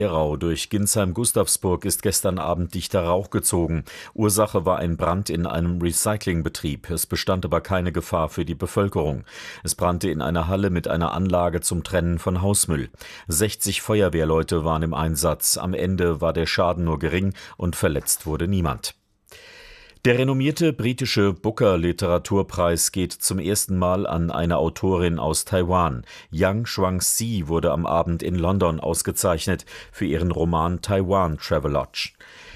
Erau durch Ginsheim-Gustavsburg ist gestern Abend dichter Rauch gezogen. Ursache war ein Brand in einem Recyclingbetrieb. Es bestand aber keine Gefahr für die Bevölkerung. Es brannte in einer Halle mit einer Anlage zum Trennen von Hausmüll. 60 Feuerwehrleute waren im Einsatz. Am Ende war der Schaden nur gering und verletzt wurde niemand. Der renommierte britische Booker-Literaturpreis geht zum ersten Mal an eine Autorin aus Taiwan. Yang Shuangzi wurde am Abend in London ausgezeichnet für ihren Roman Taiwan Travelogue.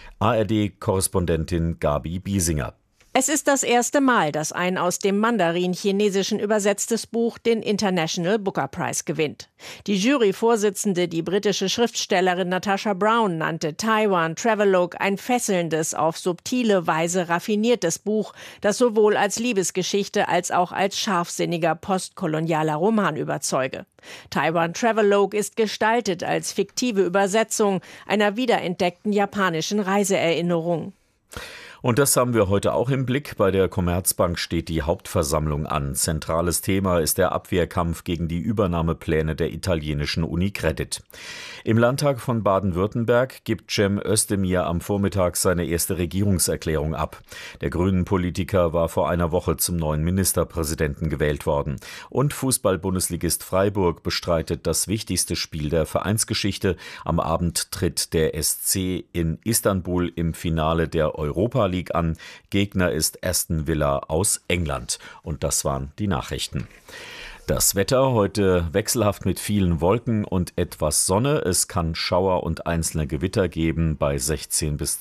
ARD-Korrespondentin Gabi Biesinger. Es ist das erste Mal, dass ein aus dem Mandarin-Chinesischen übersetztes Buch den International Booker Prize gewinnt. Die Juryvorsitzende, die britische Schriftstellerin Natasha Brown, nannte Taiwan Travelogue ein fesselndes, auf subtile Weise raffiniertes Buch, das sowohl als Liebesgeschichte als auch als scharfsinniger postkolonialer Roman überzeuge. Taiwan Travelogue ist gestaltet als fiktive Übersetzung einer wiederentdeckten japanischen Reiseerinnerung. Und das haben wir heute auch im Blick. Bei der Commerzbank steht die Hauptversammlung an. Zentrales Thema ist der Abwehrkampf gegen die Übernahmepläne der italienischen Unicredit. Im Landtag von Baden-Württemberg gibt Cem Özdemir am Vormittag seine erste Regierungserklärung ab. Der Grünen-Politiker war vor einer Woche zum neuen Ministerpräsidenten gewählt worden. Und Fußball-Bundesligist Freiburg bestreitet das wichtigste Spiel der Vereinsgeschichte. Am Abend tritt der SC in Istanbul im Finale der Europa League an. Gegner ist Aston Villa aus England. Und das waren die Nachrichten. Das Wetter heute wechselhaft mit vielen Wolken und etwas Sonne. Es kann Schauer und einzelne Gewitter geben bei 16 bis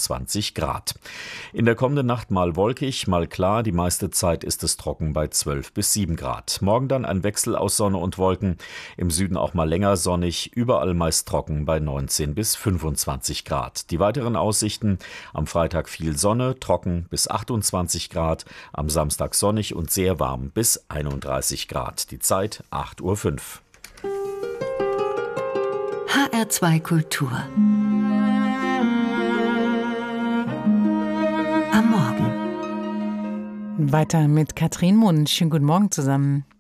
22 Grad. In der kommenden Nacht mal wolkig, mal klar. Die meiste Zeit ist es trocken bei 12 bis 7 Grad. Morgen dann ein Wechsel aus Sonne und Wolken. Im Süden auch mal länger sonnig, überall meist trocken bei 19 bis 25 Grad. Die weiteren Aussichten: am Freitag viel Sonne, trocken bis 28 Grad. Am Samstag sonnig und sehr warm bis 31 Grad. Die Zeit 8:05 Uhr. HR2 Kultur. Am Morgen. Weiter mit Katrin Mund. Schönen guten Morgen zusammen.